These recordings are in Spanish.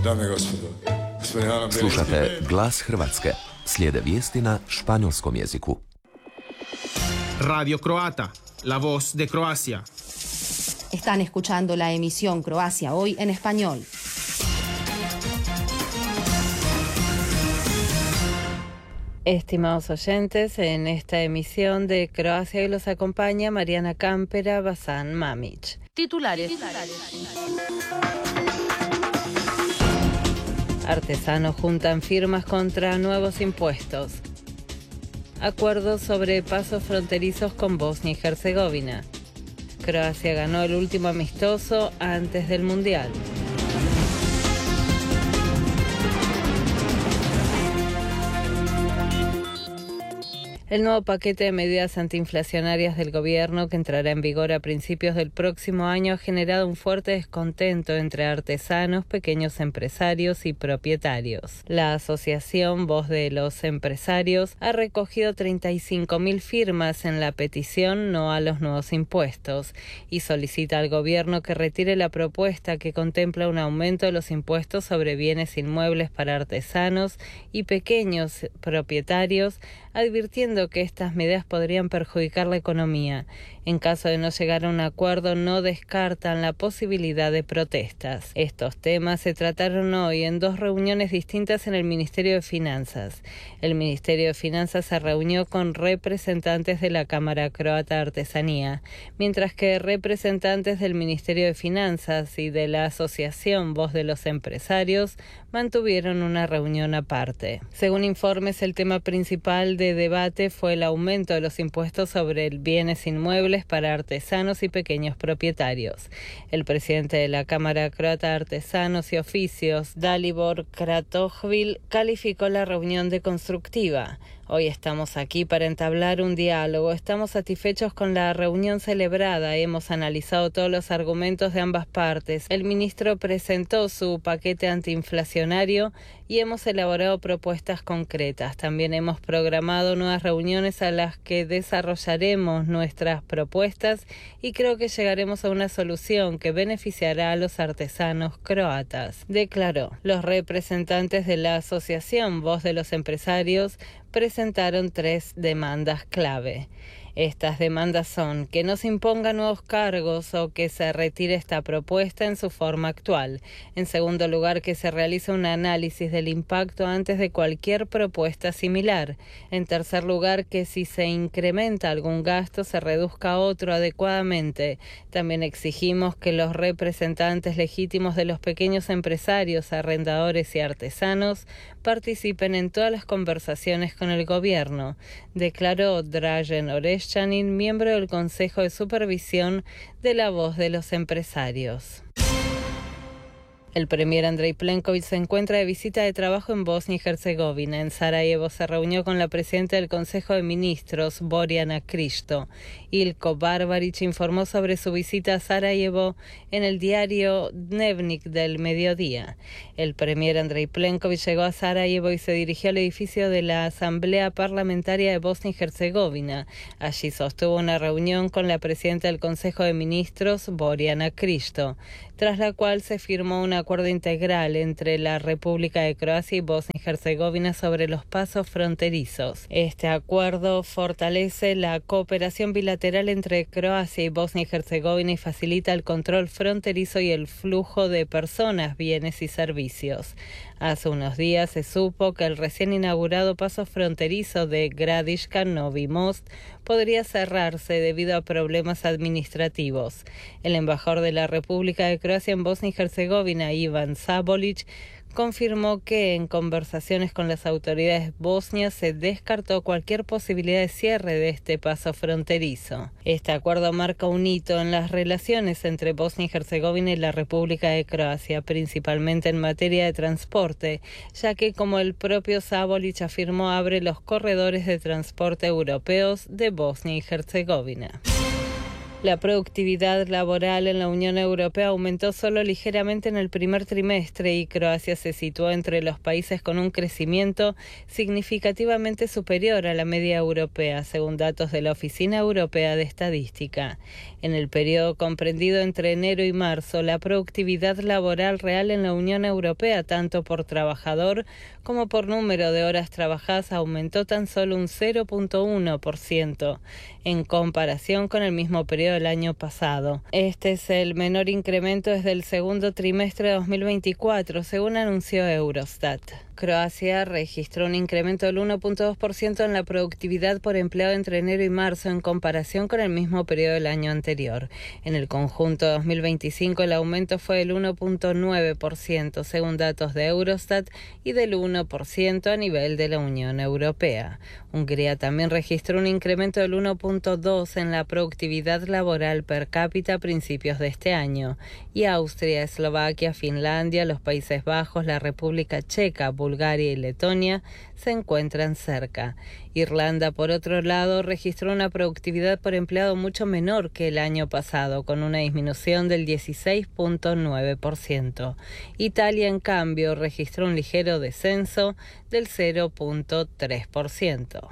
Slušate Glas Hrvatske. Slijede vijesti na španjolskom jeziku. Radio Croata, la voz de Croacia. Están escuchando la emisión Croacia Hoy en español. Estimados oyentes, en esta emisión de Croacia Hoy los acompaña Mariana Campera, Bazán Mamić. Titulares. Artesanos juntan firmas contra nuevos impuestos. Acuerdos sobre pasos fronterizos con Bosnia y Herzegovina. Croacia ganó el último amistoso antes del Mundial. El nuevo paquete de medidas antiinflacionarias del gobierno, que entrará en vigor a principios del próximo año, ha generado un fuerte descontento entre artesanos, pequeños empresarios y propietarios. La asociación Voz de los Empresarios ha recogido 35.000 firmas en la petición No a los nuevos impuestos y solicita al gobierno que retire la propuesta que contempla un aumento de los impuestos sobre bienes inmuebles para artesanos y pequeños propietarios, advirtiendo que estas medidas podrían perjudicar la economía. En caso de no llegar a un acuerdo, no descartan la posibilidad de protestas. Estos temas se trataron hoy en dos reuniones distintas en el Ministerio de Finanzas. El Ministerio de Finanzas se reunió con representantes de la Cámara Croata de Artesanía, mientras que representantes del Ministerio de Finanzas y de la Asociación Voz de los Empresarios mantuvieron una reunión aparte. Según informes, el tema principal de debate fue el aumento de los impuestos sobre bienes inmuebles para artesanos y pequeños propietarios. El presidente de la Cámara Croata de Artesanos y Oficios, Dalibor Kratojvil, calificó la reunión de constructiva. Hoy estamos aquí para entablar un diálogo. Estamos satisfechos con la reunión celebrada. Hemos analizado todos los argumentos de ambas partes. El ministro presentó su paquete antiinflacionario y hemos elaborado propuestas concretas. También hemos programado nuevas reuniones a las que desarrollaremos nuestras propuestas y creo que llegaremos a una solución que beneficiará a los artesanos croatas, declaró. Los representantes de la Asociación Voz de los Empresarios presentaron 3 demandas clave. Estas demandas son que no se impongan nuevos cargos o que se retire esta propuesta en su forma actual. En segundo lugar, que se realice un análisis del impacto antes de cualquier propuesta similar. En tercer lugar, que si se incrementa algún gasto se reduzca otro adecuadamente. También exigimos que los representantes legítimos de los pequeños empresarios, arrendadores y artesanos participen en todas las conversaciones con el gobierno, declaró Dražen Orešćanin, miembro del Consejo de Supervisión de la Voz de los Empresarios. El premier Andrej Plenković se encuentra de visita de trabajo en Bosnia y Herzegovina. En Sarajevo se reunió con la presidenta del Consejo de Ministros, Borjana Krišto. Ilko Barbarić informó sobre su visita a Sarajevo en el diario Dnevnik del mediodía. El premier Andrej Plenković llegó a Sarajevo y se dirigió al edificio de la Asamblea Parlamentaria de Bosnia y Herzegovina. Allí sostuvo una reunión con la presidenta del Consejo de Ministros, Borjana Krišto, tras la cual se firmó un acuerdo integral entre la República de Croacia y Bosnia y Herzegovina sobre los pasos fronterizos. Este acuerdo fortalece la cooperación bilateral entre Croacia y Bosnia y Herzegovina y facilita el control fronterizo y el flujo de personas, bienes y servicios. Hace unos días se supo que el recién inaugurado paso fronterizo de Gradiška Novi Most podría cerrarse debido a problemas administrativos. El embajador de la República de Croacia en Bosnia y Herzegovina, Ivan Sabolić, confirmó que en conversaciones con las autoridades bosnias se descartó cualquier posibilidad de cierre de este paso fronterizo. Este acuerdo marca un hito en las relaciones entre Bosnia y Herzegovina y la República de Croacia, principalmente en materia de transporte, ya que, como el propio Sabolić afirmó, abre los corredores de transporte europeos de Bosnia y Herzegovina. La productividad laboral en la Unión Europea aumentó solo ligeramente en el primer trimestre y Croacia se situó entre los países con un crecimiento significativamente superior a la media europea, según datos de la Oficina Europea de Estadística. En el periodo comprendido entre enero y marzo, la productividad laboral real en la Unión Europea, tanto por trabajador como por número de horas trabajadas, aumentó tan solo un 0,1% en comparación con el mismo periodo del año pasado. Este es el menor incremento desde el segundo trimestre de 2024, según anunció Eurostat. Croacia registró un incremento del 1,2% en la productividad por empleado entre enero y marzo en comparación con el mismo periodo del año anterior. En el conjunto de 2025 el aumento fue del 1,9% según datos de Eurostat y del 1% a nivel de la Unión Europea. Hungría también registró un incremento del 1,2% en la productividad laboral per cápita a principios de este año, y Austria, Eslovaquia, Finlandia, los Países Bajos, la República Checa, Bulgaria y Letonia se encuentran cerca. Irlanda, por otro lado, registró una productividad por empleado mucho menor que el año pasado, con una disminución del 16,9%. Italia, en cambio, registró un ligero descenso del 0,3%.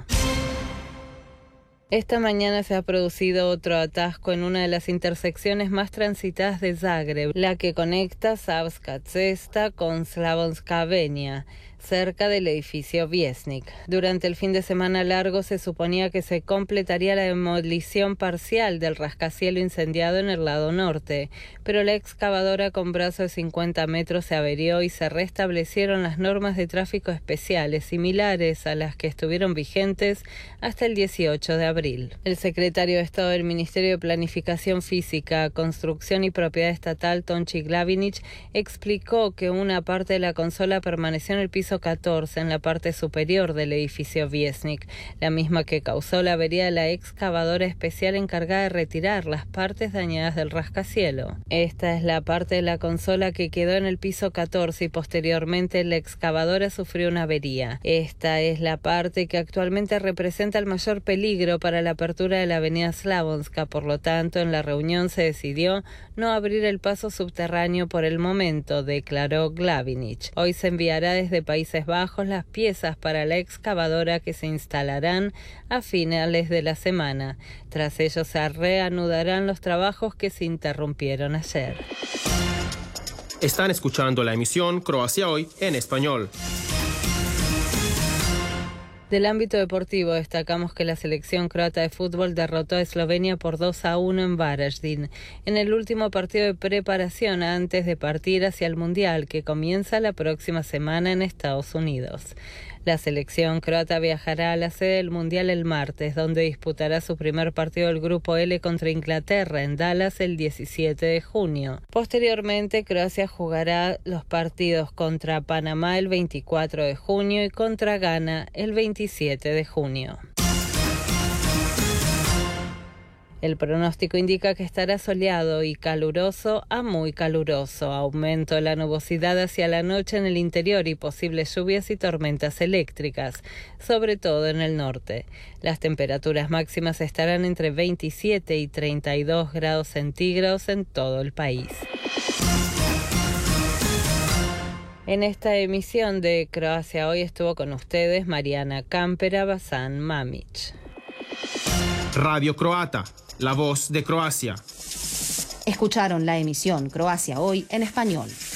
Esta mañana se ha producido otro atasco en una de las intersecciones más transitadas de Zagreb, la que conecta Savska Cesta con Slavonska Avenija, cerca del edificio Vjesnik. Durante el fin de semana largo se suponía que se completaría la demolición parcial del rascacielos incendiado en el lado norte, pero la excavadora con brazo de 50 metros se averió y se restablecieron las normas de tráfico especiales similares a las que estuvieron vigentes hasta el 18 de abril. El secretario de Estado del Ministerio de Planificación Física, Construcción y Propiedad Estatal, Tonči Glavinić, explicó que una parte de la consola permaneció en el piso 14 en la parte superior del edificio Vjesnik, la misma que causó la avería de la excavadora especial encargada de retirar las partes dañadas del rascacielos. Esta es la parte de la consola que quedó en el piso 14 y posteriormente la excavadora sufrió una avería. Esta es la parte que actualmente representa el mayor peligro para la apertura de la avenida Slavonska, por lo tanto en la reunión se decidió no abrir el paso subterráneo por el momento, declaró Glavinić. Hoy se enviará desde Países Bajos las piezas para la excavadora que se instalarán a finales de la semana. Tras ello se reanudarán los trabajos que se interrumpieron ayer. Están escuchando la emisión Croacia Hoy en español. Del ámbito deportivo destacamos que la selección croata de fútbol derrotó a Eslovenia por 2-1 en Varaždin, en el último partido de preparación antes de partir hacia el Mundial, que comienza la próxima semana en Estados Unidos. La selección croata viajará a la sede del Mundial el martes, donde disputará su primer partido del Grupo L contra Inglaterra en Dallas el 17 de junio. Posteriormente, Croacia jugará los partidos contra Panamá el 24 de junio y contra Ghana el 27 de junio. El pronóstico indica que estará soleado y caluroso a muy caluroso. Aumento de la nubosidad hacia la noche en el interior y posibles lluvias y tormentas eléctricas, sobre todo en el norte. Las temperaturas máximas estarán entre 27 y 32 grados centígrados en todo el país. En esta emisión de Croacia Hoy estuvo con ustedes Mariana Campera, Basan Mamić. Radio Croata, la voz de Croacia. Escucharon la emisión Croacia Hoy en español.